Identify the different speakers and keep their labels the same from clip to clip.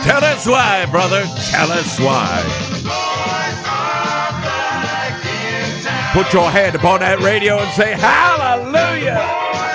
Speaker 1: Tell us why, brother. Tell us why. Put your hand upon that radio and say hallelujah.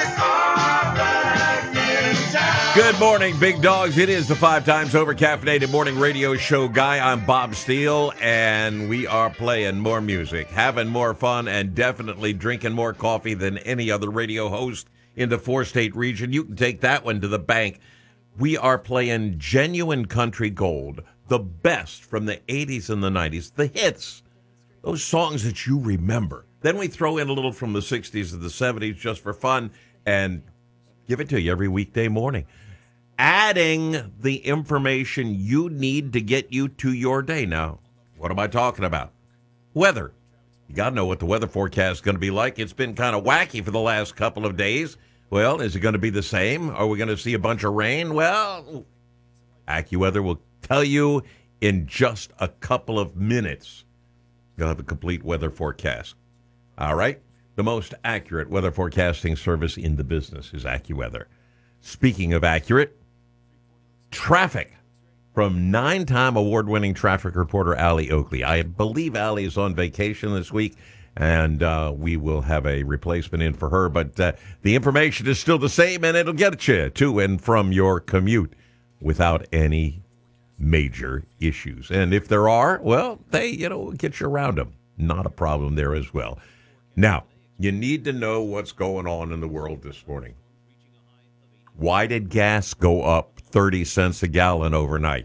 Speaker 1: Good morning, big dogs. It is the 5 times over caffeinated morning radio show guy. I'm Bob Steele, and we are playing more music, having more fun, and definitely drinking more coffee than any other radio host in the 4-state region. You can take that one to the bank. We are playing genuine country gold, the best from the 80s and the 90s, the hits, those songs that you remember. Then we throw in a little from the 60s and the 70s just for fun and give it to you every weekday morning. Adding the information you need to get you to your day. Now, what am I talking about? Weather. You got to know what the weather forecast is going to be like. It's been kind of wacky for the last couple of days. Well, is it going to be the same? Are we going to see a bunch of rain? Well, AccuWeather will tell you in just a couple of minutes. You'll have a complete weather forecast. All right? The most accurate weather forecasting service in the business is AccuWeather. Speaking of accurate, traffic from 9-time award-winning traffic reporter Allie Oakley. I believe Allie is on vacation this week, and we will have a replacement in for her. But the information is still the same, and it'll get you to and from your commute without any major issues. And if there are, well, they, get you around them. Not a problem there as well. Now, you need to know what's going on in the world this morning. Why did gas go up 30 cents a gallon overnight?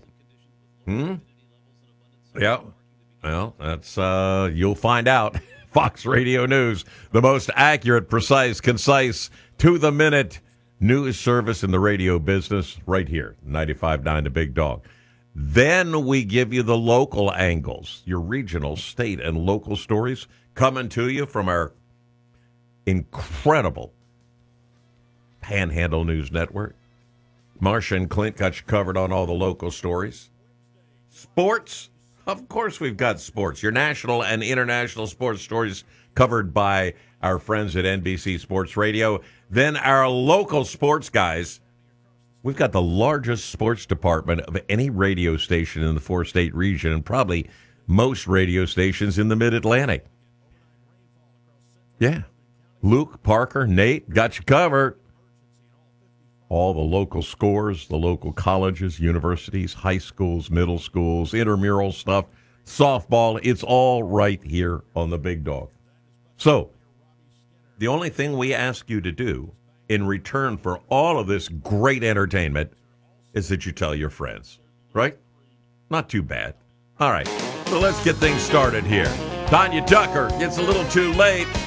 Speaker 1: Yeah. Well, that's, you'll find out. Fox Radio News, the most accurate, precise, concise, to-the-minute news service in the radio business, right here, 95.9 The Big Dog. Then we give you the local angles, your regional, state, and local stories coming to you from our incredible Panhandle News Network. Marcia and Clint got you covered on all the local stories. Sports. Of course we've got sports. Your national and international sports stories covered by our friends at NBC Sports Radio. Then our local sports guys. We've got the largest sports department of any radio station in the 4-state region and probably most radio stations in the Mid-Atlantic. Yeah. Luke, Parker, Nate got you covered. All the local scores, the local colleges, universities, high schools, middle schools, intramural stuff, softball, it's all right here on the Big Dog. So, the only thing we ask you to do in return for all of this great entertainment is that you tell your friends, right? Not too bad. All right, so let's get things started here. Tanya Tucker gets a little too late.